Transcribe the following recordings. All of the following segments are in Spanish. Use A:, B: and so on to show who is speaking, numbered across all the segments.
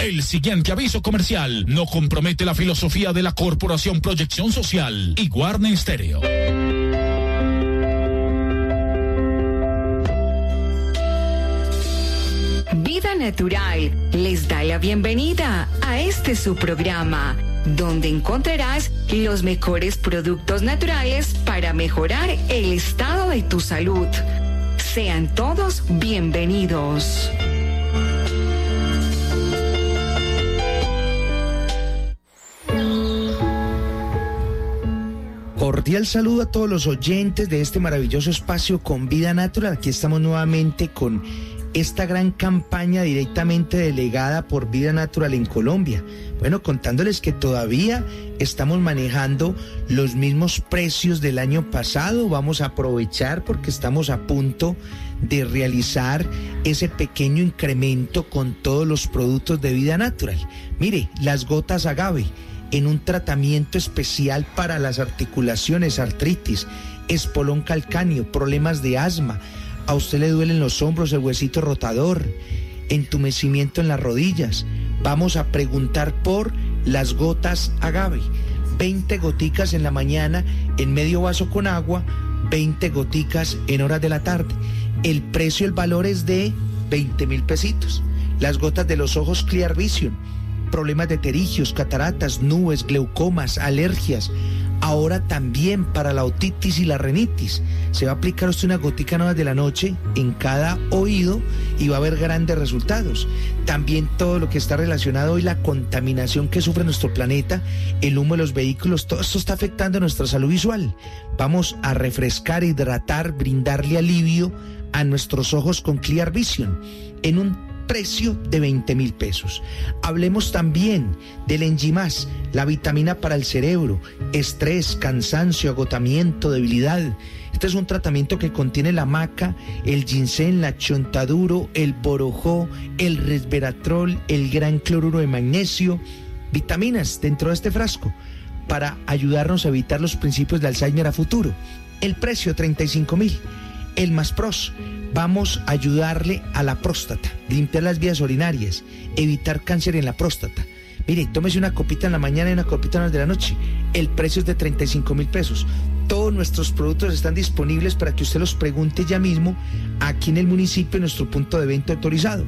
A: El siguiente aviso comercial no compromete la filosofía de la Corporación Proyección Social y Guarne Stereo.
B: Vida Natural les da la bienvenida a este su programa, donde encontrarás los mejores productos naturales para mejorar el estado de tu salud. Sean todos bienvenidos.
C: Cordial saludo a todos los oyentes de este maravilloso espacio con Vida Natural. Aquí estamos nuevamente con esta gran campaña directamente delegada por Vida Natural en Colombia. Bueno, contándoles que todavía estamos manejando los mismos precios del año pasado. Vamos a aprovechar porque estamos a punto de realizar ese pequeño incremento con todos los productos de Vida Natural. Mire, las gotas agave en un tratamiento especial para las articulaciones, artritis, espolón calcáneo, problemas de asma. A usted le duelen los hombros, el huesito rotador, entumecimiento en las rodillas. Vamos a preguntar por las gotas agave. 20 goticas en la mañana en medio vaso con agua, 20 goticas en horas de la tarde. El precio, el valor es de 20,000 pesitos. Las gotas de los ojos Clear Vision, problemas de pterigios, cataratas, nubes, glaucomas, alergias. Ahora también para la otitis y la rinitis. Se va a aplicar usted una gotica en horas de la noche en cada oído y va a haber grandes resultados. También todo lo que está relacionado hoy, la contaminación que sufre nuestro planeta, el humo de los vehículos, todo esto está afectando nuestra salud visual. Vamos a refrescar, hidratar, brindarle alivio a nuestros ojos con Clear Vision en un precio de 20,000 pesos. Hablemos también del Enjimás, la vitamina para el cerebro, estrés, cansancio, agotamiento, debilidad. Este es un tratamiento que contiene la maca, el ginseng, la chontaduro, el borojó, el resveratrol, el gran cloruro de magnesio, vitaminas dentro de este frasco para ayudarnos a evitar los principios de Alzheimer a futuro. El precio 35,000. El Maspros, vamos a ayudarle a la próstata, limpiar las vías urinarias, evitar cáncer en la próstata. Mire, tómese una copita en la mañana y una copita en las de la noche. El precio es de 35,000 pesos. Todos nuestros productos están disponibles para que usted los pregunte ya mismo aquí en el municipio, en nuestro punto de venta autorizado.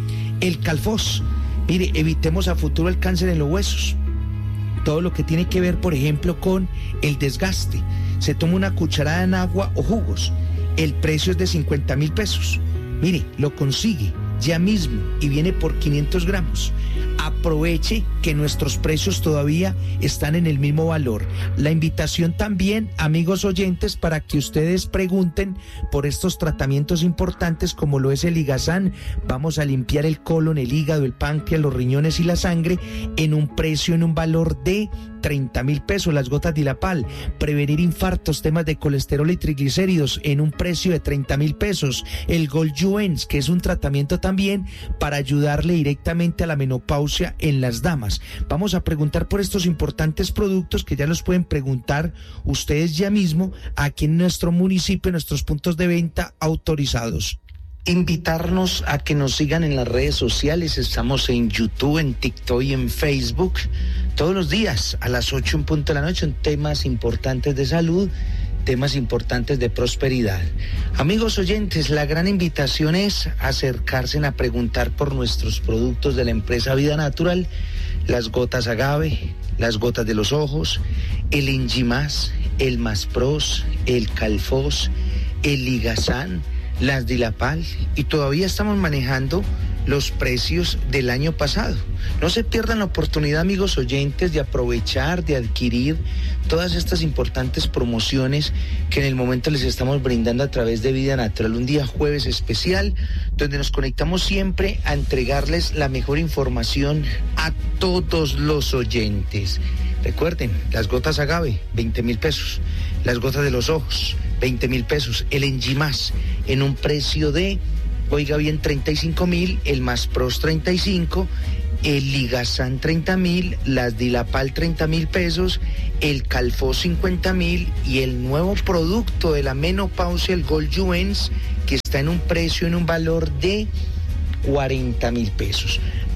C: El Calfos, mire, evitemos a futuro el cáncer en los huesos. Todo lo que tiene que ver, por ejemplo, con el desgaste. Se toma una cucharada en agua o jugos. El precio es de 50,000 pesos. Mire, lo consigue ya mismo y viene por 500 gramos. Aproveche que nuestros precios todavía están en el mismo valor. La invitación también, amigos oyentes, para que ustedes pregunten por estos tratamientos importantes como lo es el Ligazán. Vamos a limpiar el colon, el hígado, el páncreas, los riñones y la sangre en un precio, en un valor de 30,000 pesos. Las gotas de Dilapal, prevenir infartos, temas de colesterol y triglicéridos en un precio de 30,000 pesos. El Goljuen, que es un tratamiento también para ayudarle directamente a la menopausia en las damas. Vamos a preguntar por estos importantes productos que ya los pueden preguntar ustedes ya mismo aquí en nuestro municipio, en nuestros puntos de venta autorizados. Invitarnos a que nos sigan en las redes sociales. Estamos en YouTube, en TikTok y en Facebook todos los días a las 8 en punto de la noche en temas importantes de salud, temas importantes de prosperidad. Amigos oyentes, la gran invitación es acercarse a preguntar por nuestros productos de la empresa Vida Natural, las gotas agave, las gotas de los ojos, el Enjimás, el Maspros, el Calfos, el Ligazán, las Dilapal, y todavía estamos manejando los precios del año pasado. No se pierdan la oportunidad, amigos oyentes, de aprovechar, de adquirir todas estas importantes promociones que en el momento les estamos brindando a través de Vida Natural. Un día jueves especial donde nos conectamos siempre a entregarles la mejor información a todos los oyentes. Recuerden, las gotas agave, 20,000 pesos. Las gotas de los ojos, 20,000 pesos. El Enjimás en un precio de, oiga bien, 35,000. El Maspros 35. El Ligazán 30,000. Las Dilapal 30,000 pesos. El Calfos 50,000. Y el nuevo producto de la menopausia, el Goljuen, que está en un precio, en un valor de 40,000 pesos.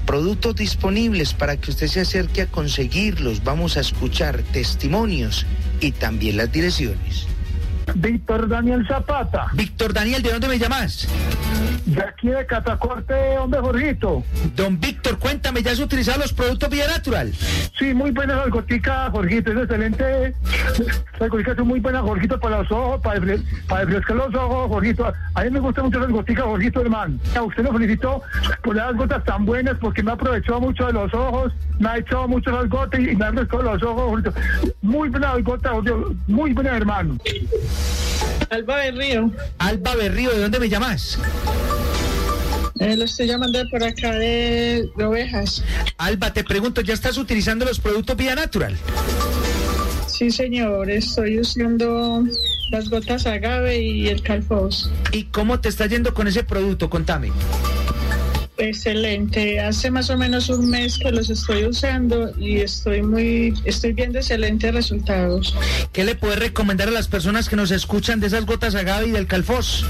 C: productos disponibles para que usted se acerque a conseguirlos. Vamos a escuchar testimonios y también las direcciones.
D: Víctor Daniel Zapata.
C: Víctor Daniel, ¿de dónde me llamas?
D: De aquí de Catacorte, hombre, Jorgito.
C: Don Víctor, cuéntame, ¿ya has utilizado los productos Vida Natural?
D: Sí, muy buenas las goticas, Jorgito, es excelente. Las goticas son muy buenas, Jorgito, para los ojos, para refrescar los ojos, Jorgito. A mí me gustan mucho las goticas, Jorgito, hermano. A usted lo felicito por las gotas tan buenas, porque me ha aprovechado mucho de los ojos, me ha echado mucho las gotas y me ha refrescado los ojos, Jorgito. Muy buenas gotas, Jorgito, muy buenas, hermano.
E: Alba Berrío.
C: Alba Berrío, ¿de dónde me llamas?
E: Lo estoy llamando por acá de Ovejas.
C: Alba, te pregunto, ¿ya estás utilizando los productos Vida Natural?
E: Sí, señor, estoy usando las gotas agave y el calfos.
C: ¿Y cómo te está yendo con ese producto? Contame.
E: Excelente, hace más o menos un mes que los estoy usando y estoy viendo excelentes resultados.
C: ¿Qué le puedes recomendar a las personas que nos escuchan de esas gotas agave y del calfos?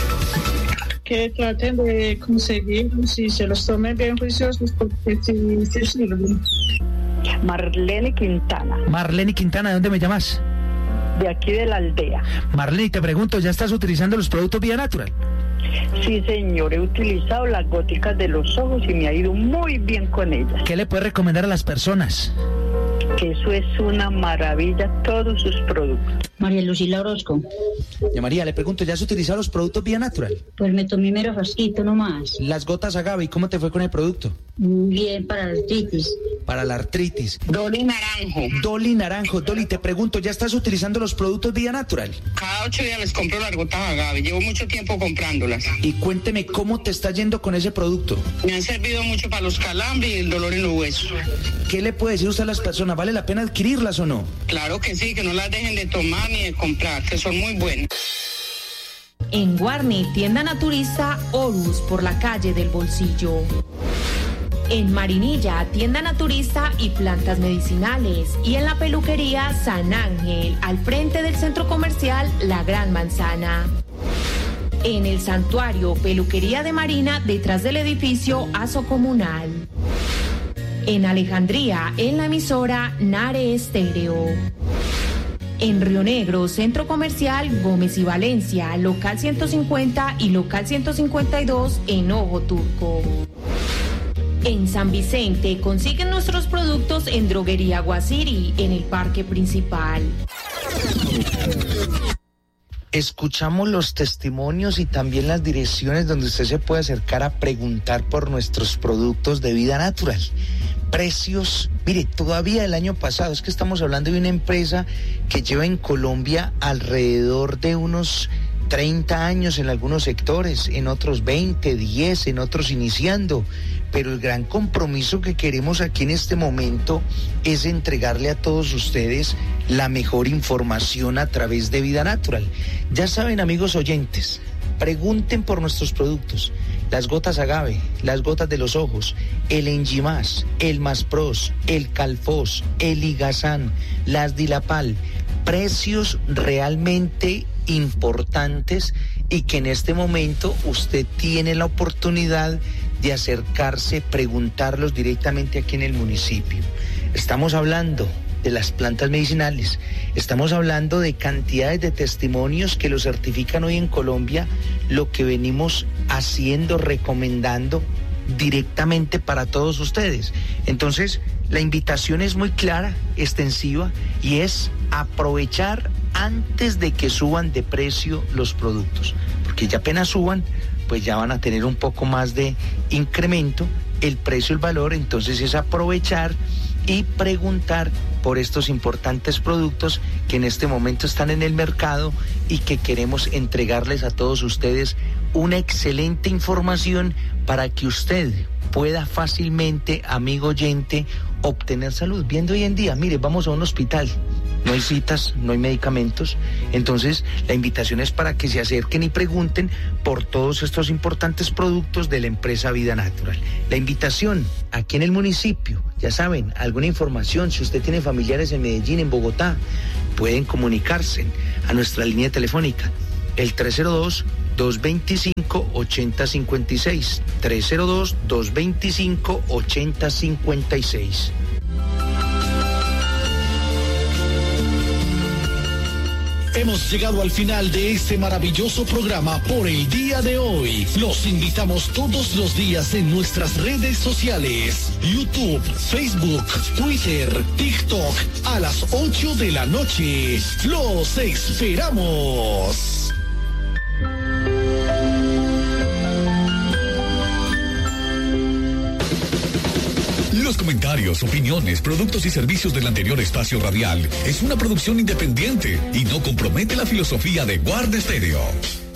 E: Que traten de conseguirlos y se los tomen bien juiciosos porque sí sirven.
F: Marlene Quintana.
C: Marlene Quintana, ¿de dónde me llamas?
F: De aquí de la aldea.
C: Marlene, te pregunto, ¿ya estás utilizando los productos Vida Natural?
F: Sí, señor, he utilizado las góticas de los ojos y me ha ido muy bien con ellas.
C: ¿Qué le puedes recomendar a las personas?
F: Que eso es una maravilla, todos sus productos.
G: María Lucila Orozco.
C: Ya María, le pregunto, ¿ya has utilizado los productos Vida Natural?
G: Pues me tomé mero frasquito nomás.
C: Las gotas agave, ¿y cómo te fue con el producto?
G: Bien, para la artritis.
C: Para la artritis.
H: Dolly Naranjo.
C: Dolly Naranjo. Dolly, te pregunto, ¿ya estás utilizando los productos Vida Natural?
H: Cada 8 días les compro las gotas agave, llevo mucho tiempo comprándolas.
C: Y cuénteme, ¿cómo te está yendo con ese producto?
H: Me han servido mucho para los calambres y el dolor en los huesos.
C: ¿Qué le puede decir usted a las personas? ¿Vale la pena adquirirlas o no?
H: Claro que sí, que no las dejen de tomar ni de comprar, que son muy buenas.
I: En Guarne, tienda naturista Horus por la calle del Bolsillo. En Marinilla, tienda naturista y plantas medicinales. Y en la peluquería San Ángel, al frente del centro comercial La Gran Manzana. En el santuario Peluquería de Marina, detrás del edificio Aso Comunal. En Alejandría, en la emisora Nare Estéreo. En Río Negro, Centro Comercial Gómez y Valencia, local 150 y local 152 en Ojo Turco. En San Vicente, consiguen nuestros productos en Droguería Guasiri, en el Parque Principal.
C: Escuchamos los testimonios y también las direcciones donde usted se puede acercar a preguntar por nuestros productos de Vida Natural. Precios, mire, todavía el año pasado, es que estamos hablando de una empresa que lleva en Colombia alrededor de unos 30 años en algunos sectores, en otros 20, 10, en otros iniciando. Pero el gran compromiso que queremos aquí en este momento es entregarle a todos ustedes la mejor información a través de Vida Natural. Ya saben, amigos oyentes, pregunten por nuestros productos. Las gotas agave, las gotas de los ojos, el Engimás, el Maspros, el Calfos, el Ligazán, las Dilapal. Precios realmente importantes y que en este momento usted tiene la oportunidad de acercarse, preguntarlos directamente aquí en el municipio. Estamos hablando de las plantas medicinales, estamos hablando de cantidades de testimonios que lo certifican hoy en Colombia, lo que venimos haciendo, recomendando directamente para todos ustedes. Entonces, la invitación es muy clara, extensiva, y es aprovechar antes de que suban de precio los productos, porque ya apenas suban, pues ya van a tener un poco más de incremento el precio, el valor. Entonces es aprovechar y preguntar por estos importantes productos que en este momento están en el mercado y que queremos entregarles a todos ustedes una excelente información para que usted pueda fácilmente, amigo oyente, obtener salud. Viendo hoy en día, mire, vamos a un hospital, no hay citas, no hay medicamentos. Entonces la invitación es para que se acerquen y pregunten por todos estos importantes productos de la empresa Vida Natural. La invitación aquí en el municipio, ya saben, alguna información, si usted tiene familiares en Medellín, en Bogotá, pueden comunicarse a nuestra línea telefónica, el 302 302-225-8056. 302-225-8056.
A: Hemos llegado al final de este maravilloso programa por el día de hoy. Los invitamos todos los días en nuestras redes sociales: YouTube, Facebook, Twitter, TikTok, a las 8 de la noche. ¡Los esperamos! Los comentarios, opiniones, productos y servicios del anterior espacio radial es una producción independiente y no compromete la filosofía de Guarda Estéreo.